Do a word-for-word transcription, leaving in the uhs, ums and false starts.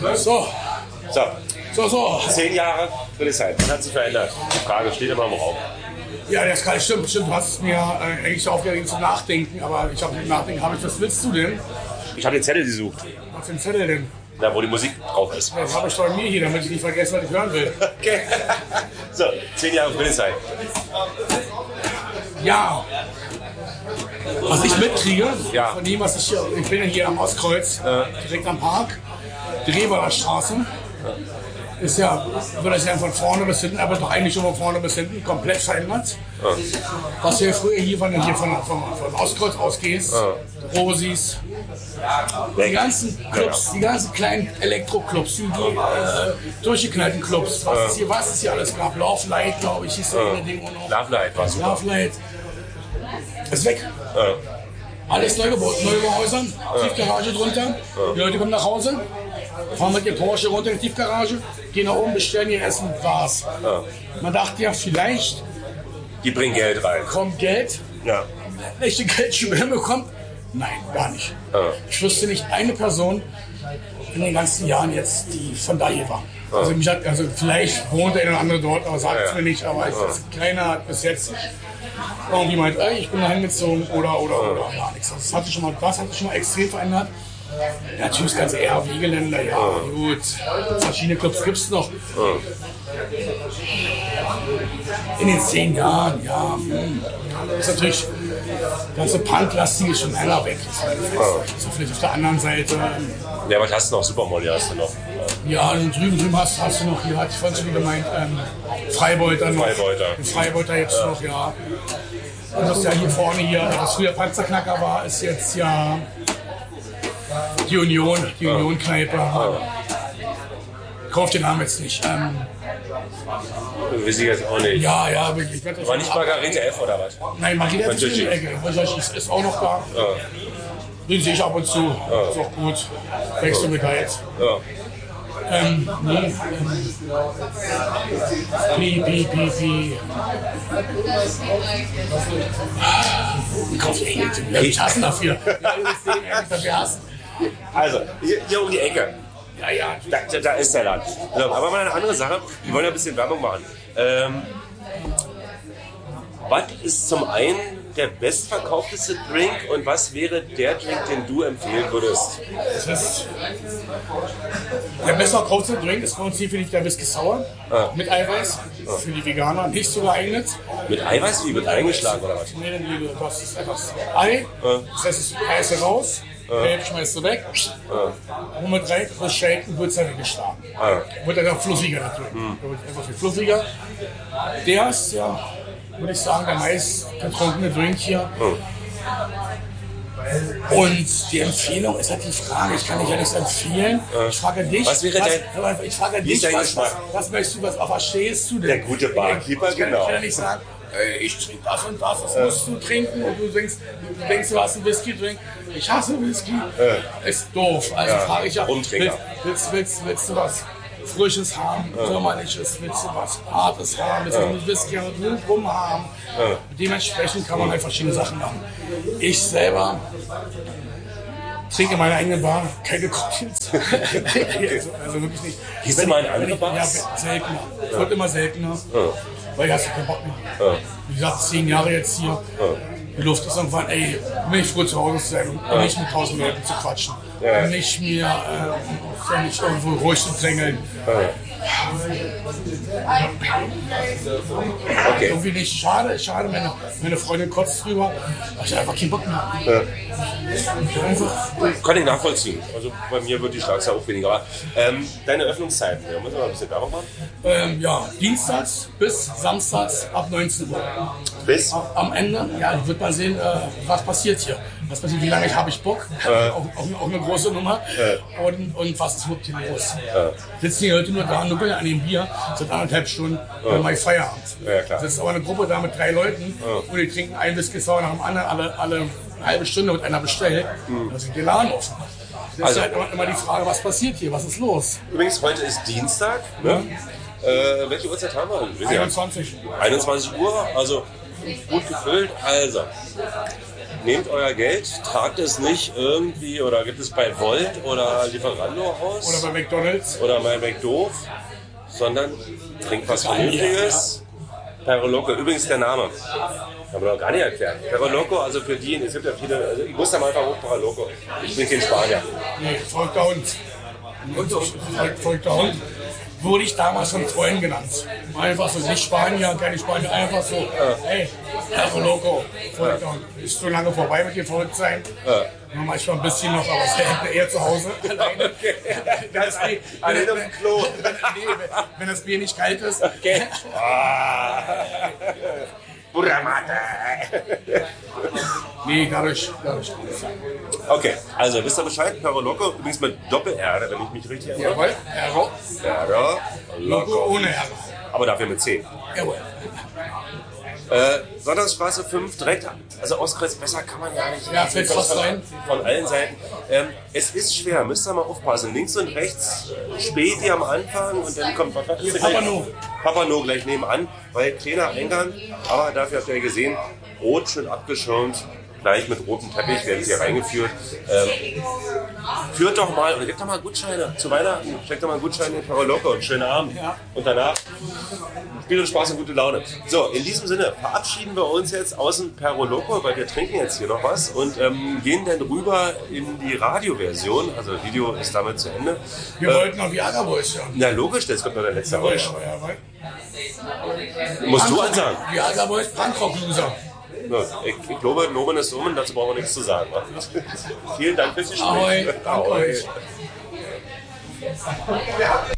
So. So. So, so. Zehn Jahre Friedrichshain. Was hat sich verändert? Die Frage steht immer im Raum. Ja, das kann stimmt, stimmt. Du hast es mir äh, eigentlich so aufgeregt zum Nachdenken, aber ich habe Nachdenken, habe ich, was willst du denn? Ich habe den Zettel gesucht. Was für ein Zettel denn? Da, wo die Musik drauf ist. Das habe ich bei mir hier, damit ich nicht vergesse, was ich hören will. Okay. So, zehn Jahre Friedrichshain. Ja. Was ich mitkriege, Ja. von dem, was ich hier, ich bin ja hier am Ostkreuz, Ja. direkt am Park, die Revaler Straße. Ist ja, würde ich sagen, von vorne bis hinten, aber doch eigentlich schon von vorne bis hinten komplett verändert. Ja. Was du ja früher hier von, hier von, von, von Ostkreuz ausgehst, Ja. Rosis, die ganzen Clubs, die ganzen kleinen Elektroclubs, die, die äh, durchgeknallten Clubs, was es hier, was es hier alles gab, Love Light, glaube ich, hieß ja Ja. das Ding auch noch. Love Light war super. Love Light ist weg. Ja. Alles neu gebaut, neue Häusern, Tiefgarage drunter. Die Leute kommen nach Hause, fahren mit dem Porsche runter in die Tiefgarage, gehen nach oben, bestellen ihr Essen, war's. Ja. Man dachte ja, vielleicht Die bringen Geld rein. kommt Geld, Ja. echte Geldschübe hinbekommt. Nein, gar nicht. Ja. Ich wüsste nicht eine Person in den ganzen Jahren jetzt, die von da hier war. Also, mich hat, also vielleicht wohnt der eine oder andere dort, aber sagt es Ja. mir nicht. Aber ich, keiner hat bis jetzt irgendwie meint, ey, ich bin da hingezogen oder, oder, oder, gar nichts. Das hat sich schon mal, das hat sich schon mal extrem verändert. Ja, natürlich ganz eher Wiegeländer, ja, gut. Verschiedene Clubs gibt es noch. In den zehn Jahren, ja. Hm. Ist natürlich, das ganze Punklastige ist schon heller weg. So vielleicht auf der anderen Seite. Ja, was hast du noch? Supermolly hast du noch. Ja, und drüben, drüben hast, hast du noch, hier hatte ich vorhin schon gemeint, ähm, Freibeuter noch. Freibeuter. Den Freibeuter jetzt ja. noch, ja. Und das ja hier vorne hier, was früher Panzerknacker war, ist jetzt ja die Union, die ja. Union-Kneipe. Ja. Kauf den Namen jetzt nicht. Ähm, Weiß ich jetzt auch nicht. ja, ja, wirklich. Ich werd das War nicht Margarete F oder was? Nein, Margarete ist in der Ecke. Ist, ist auch noch da. Ja. Den sehe ich ab und zu. Ja. Ist auch gut. Wächst du mit da jetzt. Ja. Ähm, nee. Ähm, Pi, pi, pi, pi. Ich kaufe eh nicht. Ich hasse dafür. Dafür hassen. Also, hier, hier um die Ecke. Ja, ja. Da, da, da ist der Laden. So, aber mal eine andere Sache. Wir wollen ja ein bisschen Werbung machen. Ähm, was ist zum einen der bestverkaufteste Drink und was wäre der Drink, den du empfehlen würdest? Das ist der besser verkaufte Drink ist bei uns hier, finde ich, der Whisky Sour Ah. mit Eiweiß. Für die Veganer nicht so geeignet. Mit Eiweiß wie? Mit eingeschlagen oder was? Nee, nee, das ist etwas Ei. Ah. Das heißt, das Eis raus. Gelb schmeißt du weg. Und mit rein, das Shaken wird es dann weggeschlagen. Ah. Wird dann auch fluffiger natürlich. Der wird einfach viel fluffiger. Der ist ja, würde ich sagen, der meist getrunkene Drink hier. Und die Empfehlung ist halt die Frage, ich kann dich ja nichts empfehlen. Ich frage dich, Was wäre dein- ich frage wie dich ist dein was, Geschmack? was, was möchtest du, was, auf was stehst du denn? Der gute Barkeeper, ich kann, genau. Ich kann ja nicht sagen, ey, ich trinke das und das, das musst du trinken und du denkst, du denkst, du hast einen Whisky-Drink. Ich hasse Whisky. Ist doof. Also Ja, frage ich ja, Rumtrinker. willst, willst, willst, willst du was Frisches haben, Sommerliches, willst du was Hartes haben, willst du einen Whisky und Rum haben. Ja. Dementsprechend kann man halt verschiedene Sachen machen. Ich selber trinke in meiner eigenen Bar keine Cocktails. also, also wirklich nicht. Gehst du mal in andere Wenn ich- Bars? Ja, seltener. Es wird immer seltener. Weil ich hast keinen Bock mehr. Ja. Wie gesagt, zehn Jahre jetzt hier. Die Luft ist irgendwann, ey, nicht froh zu Hause zu sein und nicht mit tausend Leuten zu quatschen. Ja. Und nicht mir äh, nicht irgendwo ruhig zu drängeln. Okay. Irgendwie nicht. Schade, schade. Meine, meine Freundin kotzt drüber. Ich hab einfach keinen Bock mehr. Ja. Einfach. Kann ich nachvollziehen. Also bei mir wird die Schlagzahl auch weniger. Aber ähm, deine Öffnungszeiten, da müssen wir mal ein bisschen Werbung machen. Ähm, ja, dienstags bis samstags ab neunzehn Uhr. Bis? Am Ende, ja, wird man sehen, äh, was passiert hier. Was passiert, wie lange habe ich Bock? Äh. Auch, auch, auch eine große Nummer. Äh. Und, und was ist überhaupt hier los? Äh. Sitzen die Leute nur da, nuckeln an dem Bier, seit anderthalb Stunden, dann mache ich Feierabend. Ja, klar. Das ist aber eine Gruppe da mit drei Leuten und die trinken ein Whisky Sour nach dem anderen, alle, alle eine halbe Stunde wird einer bestellt. Da sind die Laden offen. Das Also- ist halt immer, immer die Frage, was passiert hier, was ist los? Übrigens, heute ist Dienstag. Ne? Äh, welche Uhrzeit haben wir? Wir sind ja einundzwanzig. einundzwanzig Uhr, also gut gefüllt. Also, nehmt euer Geld, tragt es nicht irgendwie oder gibt es bei Volt oder Lieferando aus Oder bei McDonalds. oder bei McDoof, sondern trinkt was Vernünftiges. Perro Loco, übrigens der Name. Haben wir noch gar nicht erklärt. Perro Loco, also für die, es gibt ja viele, also ich muss da mal einfach hoch, Perro Loco. Ich bin kein Spanier. Nee, verrückter Hund. Ver- Verrückter Hund. Wurde ich damals von Freunden genannt. Einfach so, nicht Spanier, keine Spanier, einfach so, hey, Perro Loco, verrückter Hund. Ist so lange vorbei mit dem Verrücktsein. Ja. Nur manchmal ein bisschen noch, aber es wäre eher zu Hause. Alleine. Wenn das Bier, Alleine wenn, auf dem Klo. wenn, nee, wenn, wenn das Bier nicht kalt ist. Okay. Ah. Buramata. Nee, dadurch, dadurch. Okay, also wisst ihr Bescheid? Perro Loco, übrigens mit Doppel-R, wenn ich mich richtig erinnere. Jawohl, Perro Perro Loco Loco. ohne R. Aber dafür mit C. Jawohl. Äh, Sonntagsstraße fünf, direkt, also Ostkreuz, besser kann man ja nicht. Ja, fällt fast rein. Von allen Seiten. Ähm, es ist schwer, müsst ihr mal aufpassen. Links und rechts Späti am Anfang und dann kommt was war das? Papano. Papano gleich nebenan, weil kleiner Eingang, aber dafür habt ihr ja gesehen, rot schön abgeschirmt. Gleich mit rotem Teppich werden sie hier reingeführt. Ähm, führt doch mal, oder gebt doch mal Gutscheine zu Weihnachten. Steckt doch mal Gutscheine in Perro Loco und schönen Abend. Ja. Und danach Spiel und Spaß und gute Laune. So, in diesem Sinne verabschieden wir uns jetzt aus dem Perro Loco, weil wir trinken jetzt hier noch was und ähm, gehen dann rüber in die Radioversion. Also Video ist damit zu Ende. Wir Äh, wollten noch Viagra Boys hören. na logisch, jetzt kommt noch der letzte Jawohl, Rausch. jawohl, jawohl. Musst du ansagen. Viagra Boys, Punkrock-Loser. Ja, ich, ich glaube, Nomen ist Nomen, dazu brauchen wir nichts zu sagen. wa? Vielen Dank fürs Gespräch. Ahoi, danke Ahoi. euch.